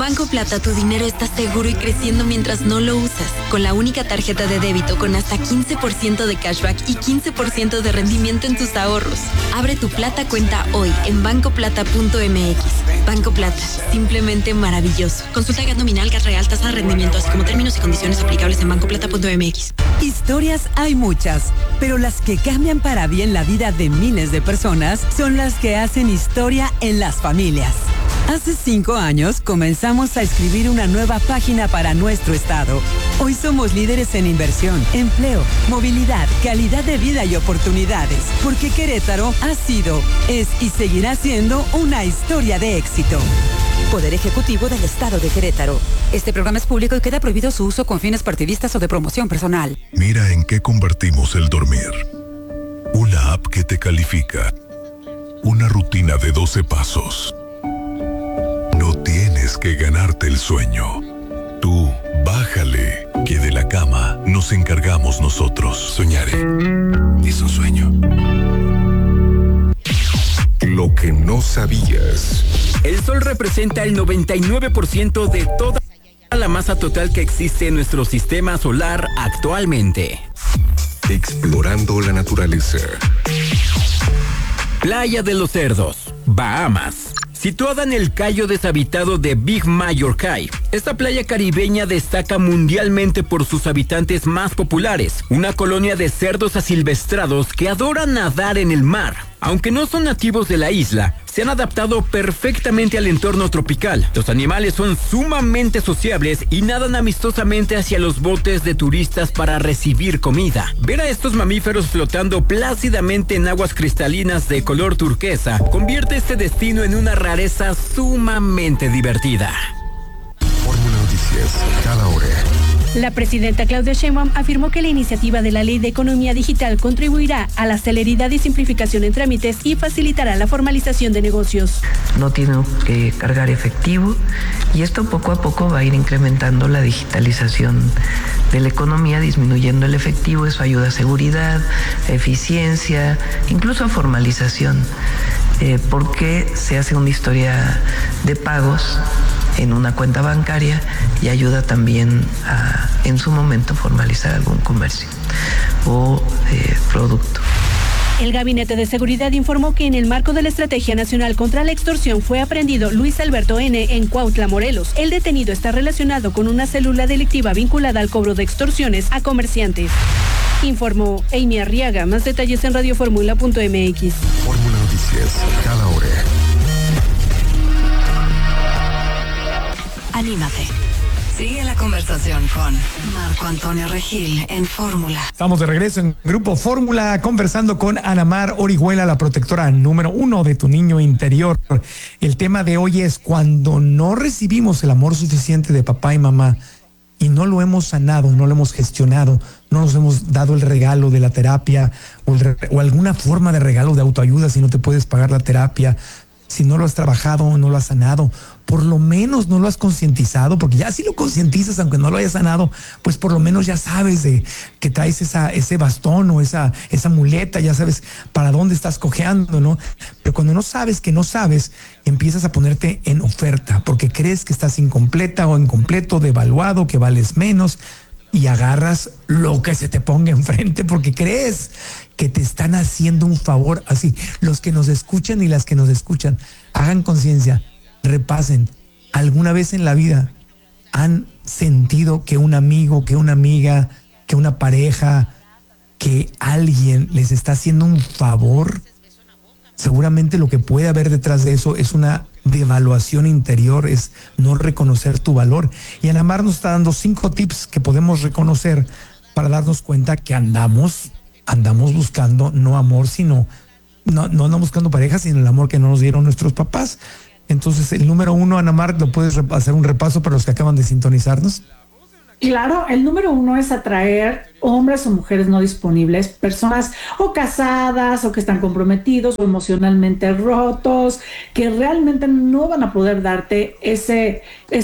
Banco Plata tu dinero está seguro y creciendo mientras no lo usas. Con la única tarjeta de débito con hasta 15% de cashback y 15% de rendimiento en tus ahorros. Abre tu Plata cuenta hoy en bancoplata.mx. Banco Plata, simplemente maravilloso. Consulta GAT nominal, GAT real, tasa de rendimiento, así como términos y condiciones aplicables en bancoplata.mx. Historias hay muchas, pero las que cambian para bien la vida de miles de personas son las que hacen historia en las familias. Hace 5 años comenzamos a escribir una nueva página para nuestro estado. Hoy somos líderes en inversión, empleo, movilidad, calidad de vida y oportunidades, porque Querétaro ha sido, es y seguirá siendo una historia de éxito. Poder Ejecutivo del Estado de Querétaro. Este programa es público y queda prohibido su uso con fines partidistas o de promoción personal. Mira en qué convertimos el dormir. Una app que te califica. Una rutina de 12 pasos. No tienes que ganarte el sueño. Tú, bájale, que de la cama nos encargamos nosotros. Soñaré. Es un sueño. Lo que no sabías. El Sol representa el 99% de toda la masa total que existe en nuestro sistema solar actualmente. Explorando la naturaleza. Playa de los Cerdos, Bahamas. Situada en el cayo deshabitado de Big Major Cay, esta playa caribeña destaca mundialmente por sus habitantes más populares, una colonia de cerdos asilvestrados que adoran nadar en el mar. Aunque no son nativos de la isla, se han adaptado perfectamente al entorno tropical. Los animales son sumamente sociables y nadan amistosamente hacia los botes de turistas para recibir comida. Ver a estos mamíferos flotando plácidamente en aguas cristalinas de color turquesa convierte este destino en una rareza sumamente divertida. Fórmula Noticias, cada hora. La presidenta Claudia Sheinbaum afirmó que la iniciativa de la Ley de Economía Digital contribuirá a la celeridad y simplificación en trámites y facilitará la formalización de negocios. No tiene que cargar efectivo y esto poco a poco va a ir incrementando la digitalización de la economía, disminuyendo el efectivo. Eso ayuda a seguridad, a eficiencia, incluso a formalización, porque se hace una historia de pagos en una cuenta bancaria y ayuda también a, en su momento, formalizar algún comercio o producto. El Gabinete de Seguridad informó que en el marco de la Estrategia Nacional contra la Extorsión fue aprehendido Luis Alberto N. en Cuautla, Morelos. El detenido está relacionado con una célula delictiva vinculada al cobro de extorsiones a comerciantes. Informó Amy Arriaga. Más detalles en radioformula.mx. Fórmula Noticias, cada hora. Anímate. Sigue la conversación con Marco Antonio Regil en Fórmula. Estamos de regreso en Grupo Fórmula conversando con Ana Mar Orihuela, la protectora número 1 de tu niño interior. El tema de hoy es cuando no recibimos el amor suficiente de papá y mamá y no lo hemos sanado, no lo hemos gestionado, no nos hemos dado el regalo de la terapia o alguna forma de regalo de autoayuda si no te puedes pagar la terapia. Si no lo has trabajado, no lo has sanado, por lo menos no lo has concientizado, porque ya si lo concientizas, aunque no lo hayas sanado, pues por lo menos ya sabes de que traes ese bastón o esa muleta, ya sabes para dónde estás cojeando, ¿no? Pero cuando no sabes que no sabes, empiezas a ponerte en oferta, porque crees que estás incompleta o incompleto, devaluado, que vales menos, y agarras lo que se te ponga enfrente porque crees que te están haciendo un favor. Así, los que nos escuchan y las que nos escuchan, hagan conciencia, repasen. ¿Alguna vez en la vida han sentido que un amigo, que una amiga, que una pareja, que alguien les está haciendo un favor? Seguramente lo que puede haber detrás de eso es una devaluación interior, es no reconocer tu valor. Y Ana Mar nos está dando 5 tips que podemos reconocer para darnos cuenta que andamos buscando no amor, sino no andamos buscando pareja, sino el amor que no nos dieron nuestros papás. Entonces, el número 1, Ana Mar, ¿lo puedes hacer un repaso para los que acaban de sintonizarnos? Claro, el número 1 es atraer hombres o mujeres no disponibles, personas o casadas o que están comprometidos o emocionalmente rotos, que realmente no van a poder darte ese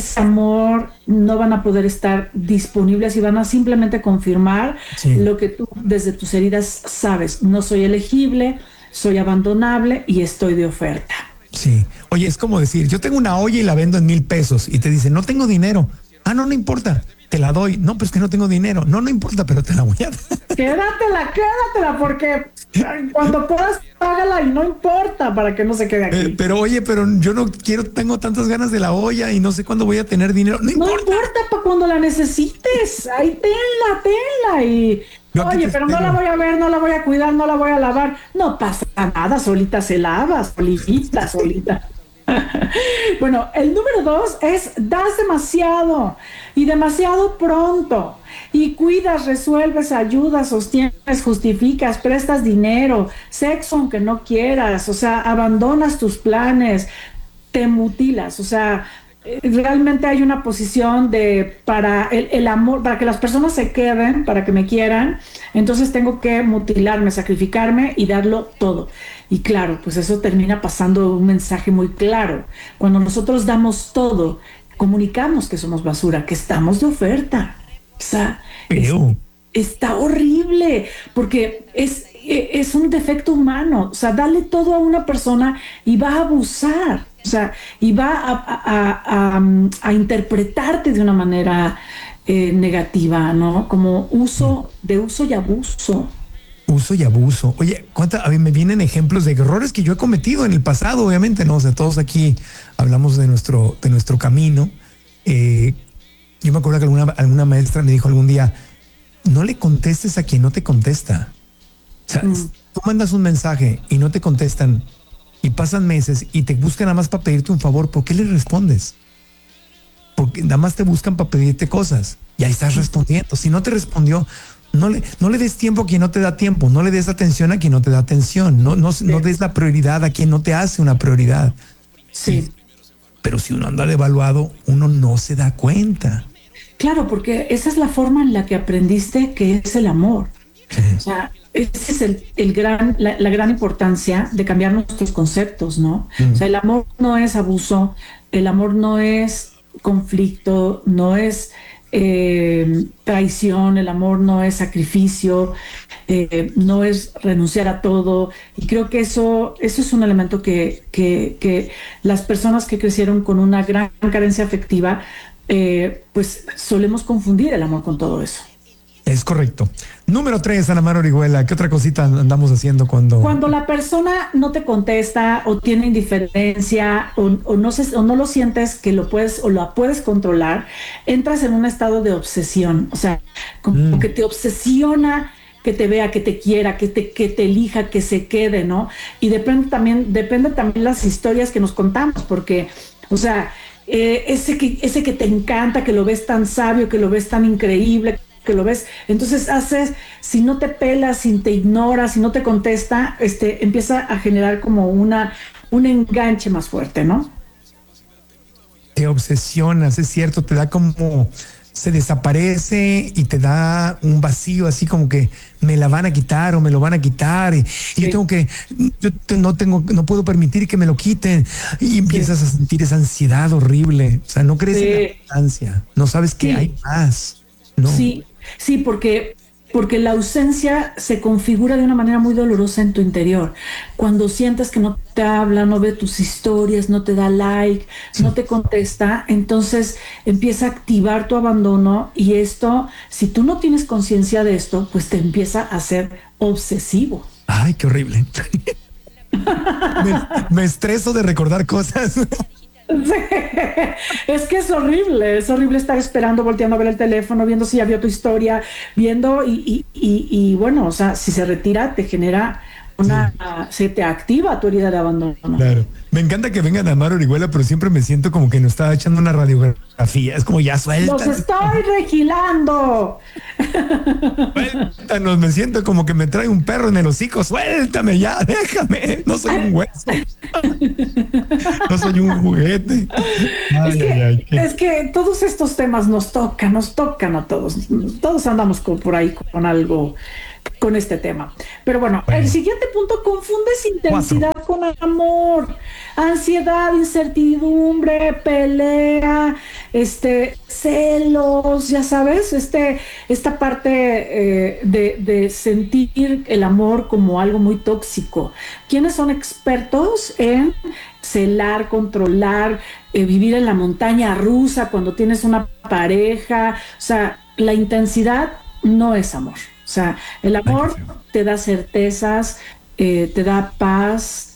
amor, no van a poder estar disponibles y van a simplemente confirmar lo que tú desde tus heridas sabes. No soy elegible, soy abandonable y estoy de oferta. Sí. Oye, es como decir, yo tengo una olla y la vendo en 1,000 pesos y te dicen, no tengo dinero. Ah, no importa, te la doy. No, pues que no tengo dinero. No importa, pero te la voy a dar. Quédatela, porque cuando puedas, págala y no importa para que no se quede aquí. Pero yo no quiero, tengo tantas ganas de la olla y no sé cuándo voy a tener dinero. No importa para cuando la necesites. Ahí tenla. Y oye, pero no la voy a ver, no la voy a cuidar, no la voy a lavar. No pasa nada, solita se lava, solita. Bueno, el número 2 es das demasiado y demasiado pronto y cuidas, resuelves, ayudas, sostienes, justificas, prestas dinero, sexo aunque no quieras, o sea, abandonas tus planes, te mutilas, o sea, realmente hay una posición para el amor, para que las personas se queden, para que me quieran, entonces tengo que mutilarme, sacrificarme y darlo todo. Y claro, pues eso termina pasando un mensaje muy claro. Cuando nosotros damos todo, comunicamos que somos basura, que estamos de oferta. O sea, está horrible, porque es un defecto humano. O sea, dale todo a una persona y va a abusar. O sea, y va a interpretarte de una manera negativa, ¿no? Como uso y abuso. Uso y abuso. Oye, a mí me vienen ejemplos de errores que yo he cometido en el pasado, obviamente, ¿no? O sea, todos aquí hablamos de nuestro camino. Yo me acuerdo que alguna maestra me dijo algún día, no le contestes a quien no te contesta. O sea, tú mandas un mensaje y no te contestan y pasan meses y te buscan nada más para pedirte un favor, ¿por qué les respondes? Porque nada más te buscan para pedirte cosas y ahí estás respondiendo. Si no te respondió, no le des tiempo a quien no te da tiempo, no le des atención a quien no te da atención, no des la prioridad a quien no te hace una prioridad. Sí. Pero si uno anda devaluado, uno no se da cuenta. Claro, porque esa es la forma en la que aprendiste que es el amor. Sí. O sea, esa es la gran importancia de cambiar nuestros conceptos, ¿no? O sea, el amor no es abuso, el amor no es conflicto, no es traición, el amor no es sacrificio, no es renunciar a todo. Y creo que eso es un elemento que las personas que crecieron con una gran carencia afectiva, pues solemos confundir el amor con todo eso. Es correcto. Número 3, Ana Mar Orihuela, ¿qué otra cosita andamos haciendo cuando la persona no te contesta o tiene indiferencia o no lo sientes que lo puedes o la puedes controlar? Entras en un estado de obsesión, o sea, como que te obsesiona que te vea, que te quiera, que te elija, que se quede, ¿no? Y depende también las historias que nos contamos, porque, o sea, ese que te encanta, que lo ves tan sabio, que lo ves tan increíble, que lo ves, entonces si no te pelas, si te ignora, si no te contesta, empieza a generar como un enganche más fuerte, ¿no? Te obsesionas, es cierto, te da como, se desaparece y te da un vacío, así como que me la van a quitar o me lo van a quitar y sí. No puedo permitir que me lo quiten y empiezas a sentir esa ansiedad horrible, o sea, no crees en la distancia, no sabes que hay más, ¿no? Sí, porque la ausencia se configura de una manera muy dolorosa en tu interior. Cuando sientes que no te habla, no ve tus historias, no te da like, no te contesta, entonces empieza a activar tu abandono y esto, si tú no tienes conciencia de esto, pues te empieza a hacer obsesivo. Ay, qué horrible. me estreso de recordar cosas. Sí. Es que es horrible estar esperando, volteando a ver el teléfono, viendo si ya vio tu historia, viendo y bueno, o sea, si se retira te genera se te activa tu herida de abandono. Claro. Me encanta que vengan a Mar Orihuela, pero siempre me siento como que nos está echando una radiografía. Es como ya suelta. ¡Los estoy vigilando! Suéltanos, me siento como que me trae un perro en el hocico. Suéltame ya, déjame. No soy un hueso. No soy un juguete. Es que todos estos temas nos tocan a todos. Todos andamos por ahí con algo, con este tema. Pero bueno, el siguiente punto, confundes intensidad con amor, ansiedad, incertidumbre, pelea, celos, ya sabes, esta parte de sentir el amor como algo muy tóxico. ¿Quiénes son expertos en celar, controlar, vivir en la montaña rusa cuando tienes una pareja? O sea, la intensidad no es amor. O sea, el amor te da certezas, te da paz,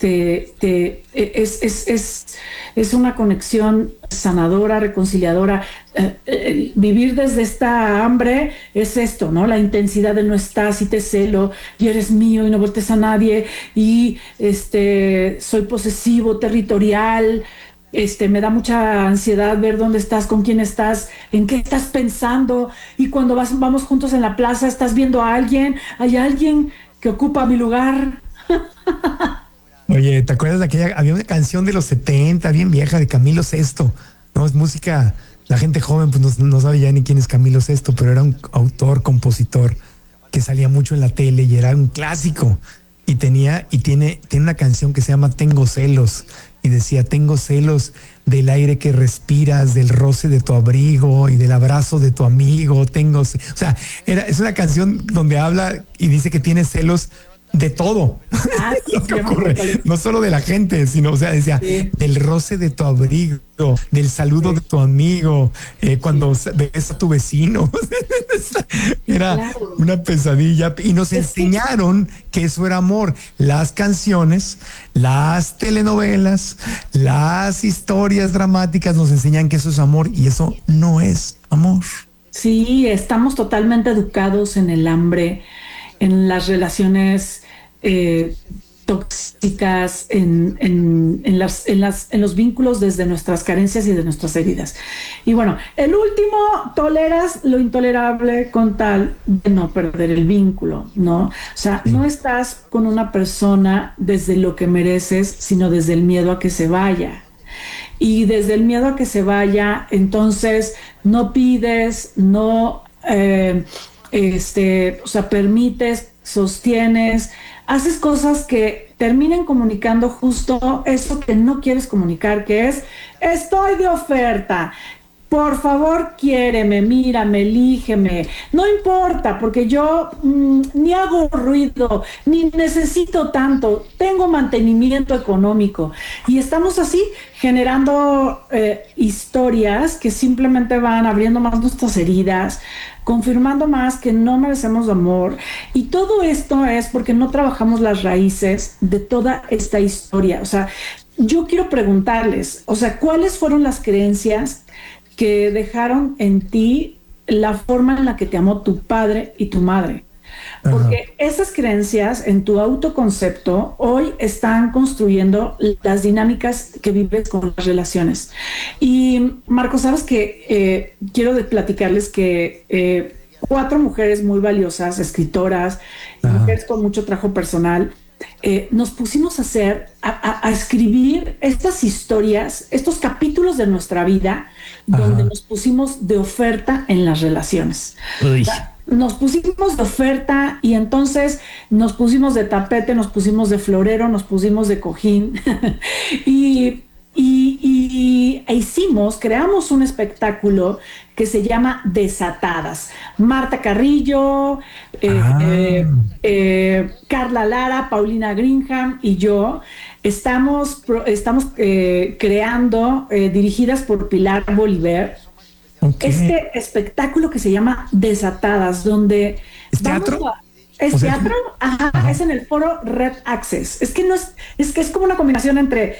es una conexión sanadora, reconciliadora. Vivir desde esta hambre es esto, ¿no? La intensidad de no estás y te celo y eres mío y no voltees a nadie y soy posesivo, territorial. Me da mucha ansiedad ver dónde estás, con quién estás, en qué estás pensando, y cuando vamos juntos en la plaza, estás viendo a alguien, hay alguien que ocupa mi lugar. Oye, ¿te acuerdas de aquella? Había una canción de los 70, bien vieja, de Camilo Sesto, ¿no? Es música, la gente joven pues no sabe ya ni quién es Camilo Sesto, pero era un autor, compositor, que salía mucho en la tele y era un clásico. Y tiene una canción que se llama Tengo celos. Y decía, tengo celos del aire que respiras, del roce de tu abrigo y del abrazo de tu amigo. O sea, es una canción donde habla y dice que tiene celos de todo. Lo que ocurre, no solo de la gente, sino, o sea, decía, del roce de tu abrigo, del saludo de tu amigo, cuando ves a tu vecino. Era una pesadilla. Y nos enseñaron que eso era amor. Las canciones, las telenovelas, las historias dramáticas nos enseñan que eso es amor, y eso no es amor. Sí, estamos totalmente educados en el hambre, en las relaciones tóxicas, en los vínculos desde nuestras carencias y de nuestras heridas. Y bueno, el último, toleras lo intolerable con tal de no perder el vínculo, ¿no? O sea, no estás con una persona desde lo que mereces, sino desde el miedo a que se vaya. Y desde el miedo a que se vaya, entonces no pides, no, o sea, permites, sostienes, haces cosas que terminen comunicando justo eso que no quieres comunicar, que es, estoy de oferta, por favor quiéreme, mírame, elígeme, no importa, porque yo ni hago ruido, ni necesito tanto, tengo mantenimiento económico. Y estamos así generando historias que simplemente van abriendo más nuestras heridas, confirmando más que no merecemos amor. Y todo esto es porque no trabajamos las raíces de toda esta historia. O sea, yo quiero preguntarles, o sea, ¿cuáles fueron las creencias que dejaron en ti la forma en la que te amó tu padre y tu madre? Porque esas creencias en tu autoconcepto hoy están construyendo las dinámicas que vives con las relaciones. Y Marco, sabes que quiero platicarles que 4 mujeres muy valiosas, escritoras, mujeres con mucho trabajo personal, nos pusimos a escribir estas historias, estos capítulos de nuestra vida, donde nos pusimos de oferta en las relaciones. Nos pusimos de oferta y entonces nos pusimos de tapete, nos pusimos de florero, nos pusimos de cojín creamos un espectáculo que se llama Desatadas. Marta Carrillo, Carla Lara, Paulina Greenham y yo estamos creando, dirigidas por Pilar Bolívar, este espectáculo que se llama Desatadas, donde ¿es teatro? ¿Es teatro? Ajá, es en el foro Red Access. Es que es como una combinación entre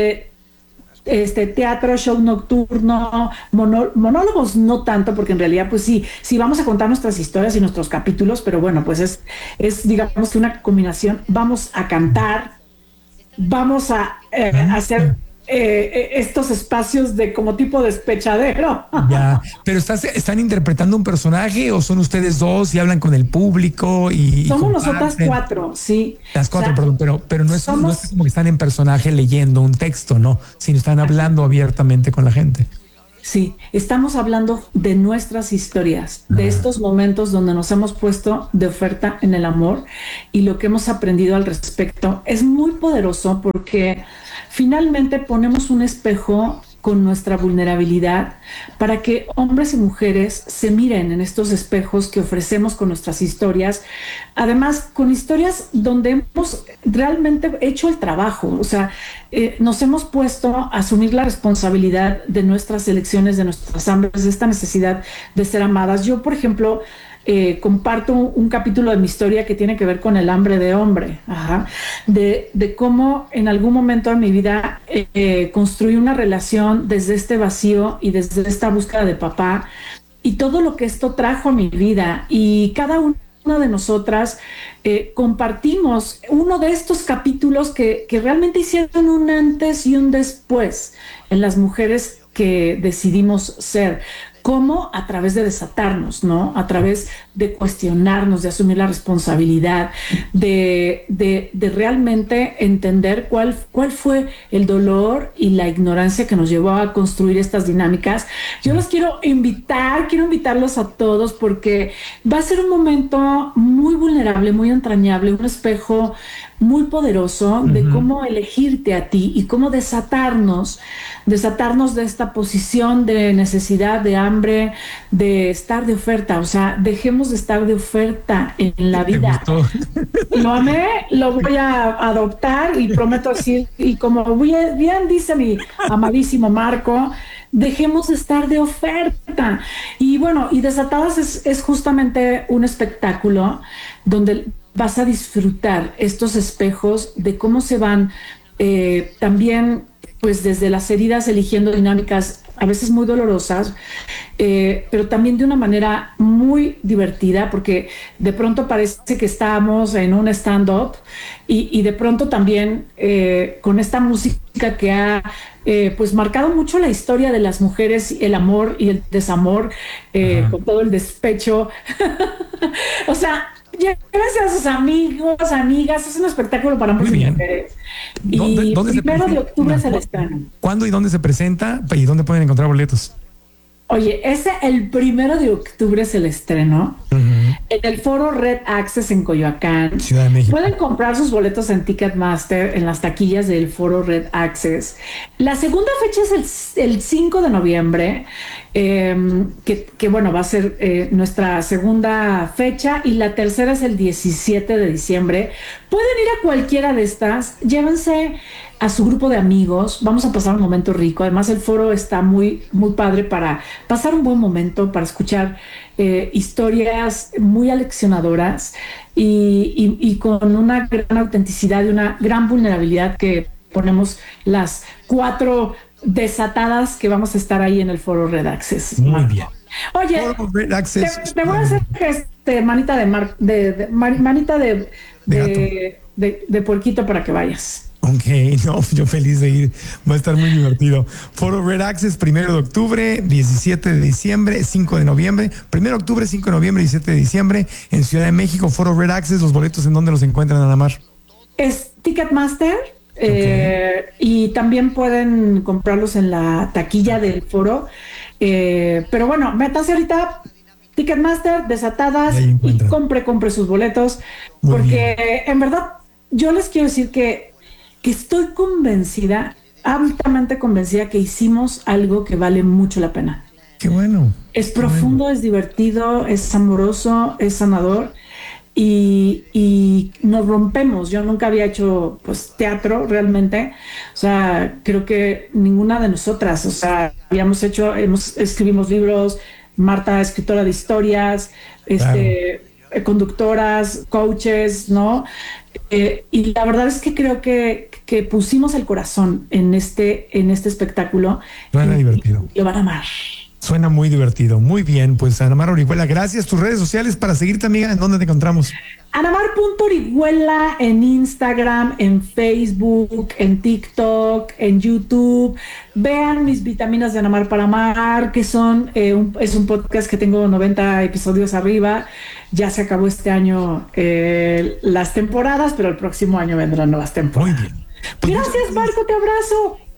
teatro, show nocturno, monólogos no tanto, porque en realidad pues sí vamos a contar nuestras historias y nuestros capítulos, pero bueno, pues es digamos que una combinación. Vamos a cantar, vamos a hacer estos espacios de como tipo despechadero. Ya, pero ¿están interpretando un personaje o son ustedes dos y hablan con el público? Somos nosotras 4, sí. Las 4, perdón, pero no es como que están en personaje leyendo un texto, no, sino están hablando abiertamente con la gente. Sí, estamos hablando de nuestras historias, de estos momentos donde nos hemos puesto de oferta en el amor y lo que hemos aprendido al respecto. Es muy poderoso porque finalmente ponemos un espejo con nuestra vulnerabilidad, para que hombres y mujeres se miren en estos espejos que ofrecemos con nuestras historias, además con historias donde hemos realmente hecho el trabajo, o sea, nos hemos puesto a asumir la responsabilidad de nuestras elecciones, de nuestras hambres, de esta necesidad de ser amadas. Yo, por ejemplo, comparto un capítulo de mi historia que tiene que ver con el hambre de hombre, de cómo en algún momento de mi vida construí una relación desde este vacío y desde esta búsqueda de papá, y todo lo que esto trajo a mi vida, y cada una de nosotras compartimos uno de estos capítulos que realmente hicieron un antes y un después en las mujeres que decidimos ser. ¿Cómo? A través de desatarnos, ¿no? A través de cuestionarnos, de asumir la responsabilidad, de realmente entender cuál fue el dolor y la ignorancia que nos llevó a construir estas dinámicas. Yo los quiero invitarlos a todos, porque va a ser un momento muy vulnerable, muy entrañable, un espejo muy poderoso de cómo elegirte a ti y cómo desatarnos de esta posición de necesidad, de hambre, de estar de oferta. O sea, dejemos de estar de oferta en la vida. Lo amé, lo voy a adoptar y prometo decir, y como bien dice mi amadísimo Marco, dejemos de estar de oferta. Y bueno, y Desatadas es justamente un espectáculo donde vas a disfrutar estos espejos de cómo se van también, pues desde las heridas, eligiendo dinámicas a veces muy dolorosas, pero también de una manera muy divertida, porque de pronto parece que estamos en un stand-up y de pronto también con esta música que ha pues marcado mucho la historia de las mujeres, el amor y el desamor, con todo el despecho. O sea, llévense a sus amigos, amigas, es un espectáculo para muchas mujeres. Y ¿Dónde el 1 de octubre se el estreno. ¿Cuándo y dónde se presenta? ¿Y dónde pueden encontrar boletos? Oye, el 1 de octubre es el estreno en el Foro Red Access en Coyoacán, Ciudad de México. Pueden comprar sus boletos en Ticketmaster, en las taquillas del Foro Red Access. La segunda fecha es el 5 de noviembre, que bueno, va a ser nuestra segunda fecha, y la tercera es el 17 de diciembre. Pueden ir a cualquiera de estas, llévense a su grupo de amigos, vamos a pasar un momento rico. Además, el foro está muy, muy padre para pasar un buen momento, para escuchar historias muy aleccionadoras y con una gran autenticidad y una gran vulnerabilidad que ponemos las 4 desatadas que vamos a estar ahí en el Foro Red Access. Muy bien. Oye, te voy a hacer manita de puerquito para que vayas. Ok, no, yo feliz de ir, va a estar muy divertido. Foro Red Access, 1 de octubre, 17 de diciembre, 5 de noviembre, 1 de octubre, 5 de noviembre, 17 de diciembre, en Ciudad de México. Foro Red Access, ¿los boletos en dónde los encuentran, Ana Mar? Es Ticketmaster, y también pueden comprarlos en la taquilla del foro, pero bueno, métanse ahorita Ticketmaster, Desatadas, y compre sus boletos, muy porque bien. En verdad yo les quiero decir que estoy convencida, altamente convencida, que hicimos algo que vale mucho la pena. Qué bueno. Es profundo, es divertido, es amoroso, es sanador, y nos rompemos. Yo nunca había hecho pues teatro realmente, o sea, creo que ninguna de nosotras, o sea, escribimos libros, Marta, escritora de historias, claro. Conductoras, coaches, ¿no? Y la verdad es que creo que pusimos el corazón en este espectáculo. Suena divertido. Lo van a amar. Suena muy divertido. Muy bien, pues Ana Mar Orihuela, gracias. Tus redes sociales para seguirte, amiga, ¿en dónde te encontramos? Anamar.Orihuela en Instagram, en Facebook, en TikTok, en YouTube. Vean mis vitaminas de Anamar para amar, que son es un podcast que tengo 90 episodios arriba. Ya se acabó este año las temporadas, pero el próximo año vendrán nuevas temporadas. Muy bien. Pues gracias, Marco, te abrazo.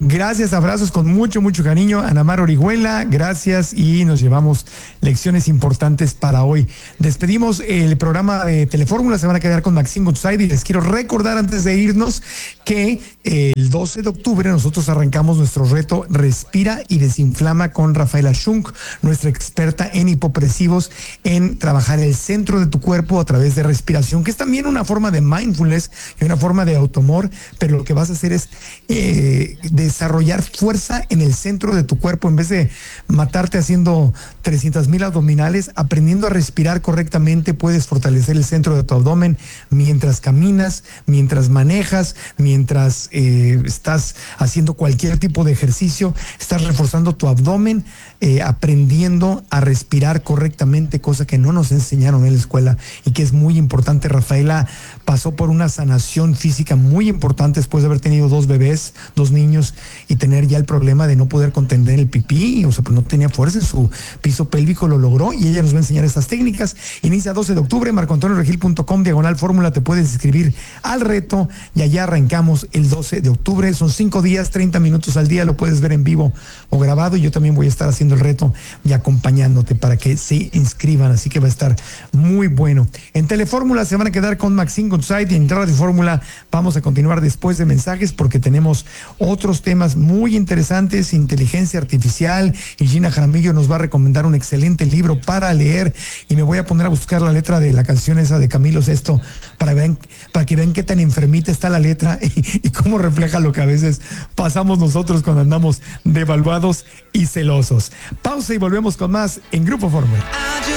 Gracias, abrazos con mucho, mucho cariño. Ana Mar Orihuela, gracias, y nos llevamos lecciones importantes para hoy. Despedimos el programa de Telefórmula, se van a quedar con Maxine Goodside y les quiero recordar antes de irnos que el 12 de octubre nosotros arrancamos nuestro reto Respira y Desinflama con Rafaela Schunk, nuestra experta en hipopresivos, en trabajar el centro de tu cuerpo a través de respiración, que es también una forma de mindfulness y una forma de automor, pero lo que vas a hacer es desarrollar fuerza en el centro de tu cuerpo en vez de matarte haciendo 300,000 abdominales. Aprendiendo a respirar correctamente puedes fortalecer el centro de tu abdomen mientras caminas, mientras manejas, mientras estás haciendo cualquier tipo de ejercicio. Estás reforzando tu abdomen, aprendiendo a respirar correctamente, cosa que no nos enseñaron en la escuela y que es muy importante. Rafaela pasó por una sanación física muy importante después de haber tenido 2 bebés, 2 niños, y tener ya el problema de no poder contener el pipí, o sea, pues no tenía fuerza en su piso pélvico, lo logró, y ella nos va a enseñar estas técnicas. Inicia 12 de octubre, marcoantonioregil.com/fórmula, te puedes inscribir al reto y allá arrancamos el 12 de octubre. Son 5 días, 30 minutos al día, lo puedes ver en vivo o grabado, y yo también voy a estar haciendo el reto y acompañándote para que se inscriban, así que va a estar muy bueno. En Telefórmula se van a quedar con Maxine Goodside, y en Radio Fórmula vamos a continuar después de mensajes porque tenemos otros temas muy interesantes, inteligencia artificial, y Gina Jaramillo nos va a recomendar un excelente libro para leer, y me voy a poner a buscar la letra de la canción esa de Camilo Sesto para que vean qué tan enfermita está la letra y cómo refleja lo que a veces pasamos nosotros cuando andamos devaluados y celosos. Pausa y volvemos con más en Grupo Fórmula.